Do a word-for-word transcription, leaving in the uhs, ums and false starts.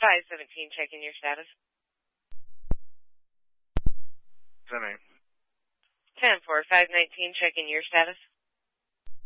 five seventeen, checking your status. ten eight. ten four, five nineteen, checking your status.